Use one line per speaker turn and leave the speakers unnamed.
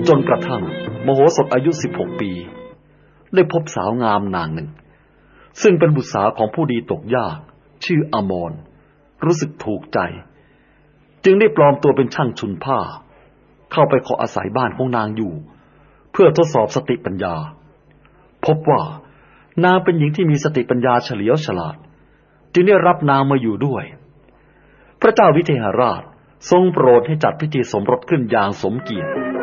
จนกระทั่งมโหสถอายุ16 ปีได้พบสาวงามนางหนึ่งซึ่งเป็นบุตรสาวของผู้ดีตกยากชื่ออมรรู้สึกถูกใจจึงได้ปลอมตัวเป็นช่างชุนผ้าเข้าไปขออาศัยบ้านของนางอยู่เพื่อทดสอบสติปัญญาพบว่านางเป็นหญิงที่มีสติปัญญาเฉลียวฉลาดจึงได้รับนางมาอยู่ด้วยพระเจ้าวิเทหราชทรงโปรดให้จัดพิธีสมรสขึ้นอย่างสมเกียรติ